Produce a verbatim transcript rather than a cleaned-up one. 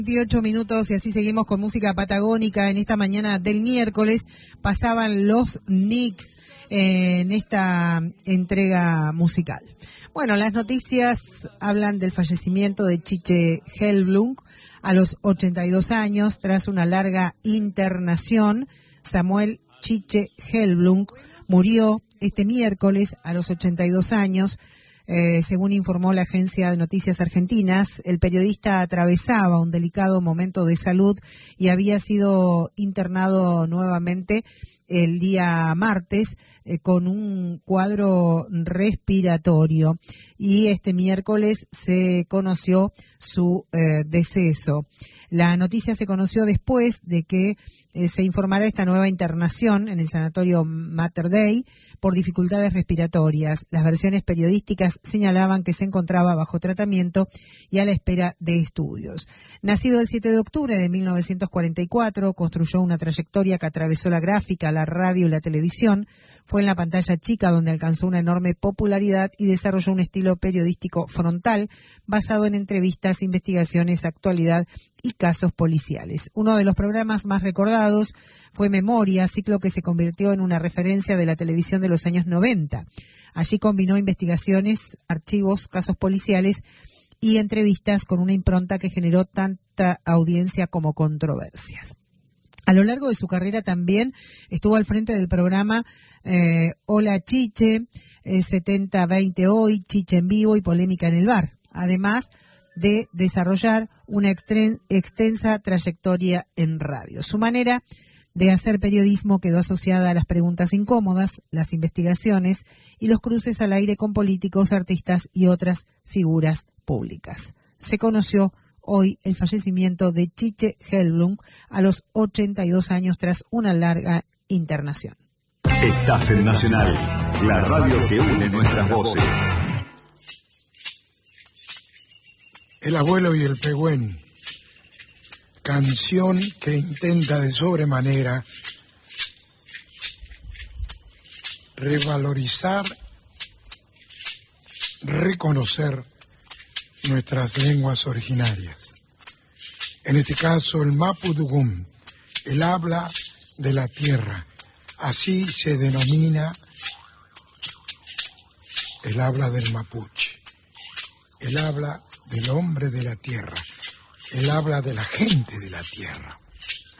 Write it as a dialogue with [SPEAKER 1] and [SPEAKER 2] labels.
[SPEAKER 1] veintiocho minutos y así seguimos con música patagónica. En esta mañana del miércoles pasaban los Knicks eh, en esta entrega musical. Bueno, las noticias hablan del fallecimiento de Chiche Hellblum a los ochenta y dos años tras una larga internación. Samuel Chiche Hellblum murió este miércoles a los ochenta y dos años. Eh, según informó la agencia de noticias argentinas, el periodista atravesaba un delicado momento de salud y había sido internado nuevamente el día martes eh, con un cuadro respiratorio, y este miércoles se conoció su eh, deceso. La noticia se conoció después de que eh, se informara esta nueva internación en el sanatorio Mater Dei por dificultades respiratorias. Las versiones periodísticas señalaban que se encontraba bajo tratamiento y a la espera de estudios. Nacido el siete de octubre de mil novecientos cuarenta y cuatro, construyó una trayectoria que atravesó la gráfica, la radio y la televisión. Fue en la pantalla chica donde alcanzó una enorme popularidad y desarrolló un estilo periodístico frontal basado en entrevistas, investigaciones, actualidad y casos policiales. Uno de los programas más recordados fue Memoria, ciclo que se convirtió en una referencia de la televisión de los años noventa. Allí combinó investigaciones, archivos, casos policiales y entrevistas con una impronta que generó tanta audiencia como controversias. A lo largo de su carrera también estuvo al frente del programa eh, Hola Chiche, eh, setenta veinte Hoy, Chiche en Vivo y Polémica en el Bar, además de desarrollar una extensa trayectoria en radio. Su manera de hacer periodismo quedó asociada a las preguntas incómodas, las investigaciones y los cruces al aire con políticos, artistas y otras figuras públicas. Se conoció hoy el fallecimiento de Chiche Hellblum a los ochenta y dos años tras una larga internación.
[SPEAKER 2] Estás en Nacional, la radio que une nuestras voces.
[SPEAKER 3] El abuelo y el pegüén, canción que intenta de sobremanera revalorizar, reconocer nuestras lenguas originarias. En este caso el mapudungún, el habla de la tierra, así se denomina el habla del mapuche, el habla del hombre de la tierra, el habla de la gente de la tierra.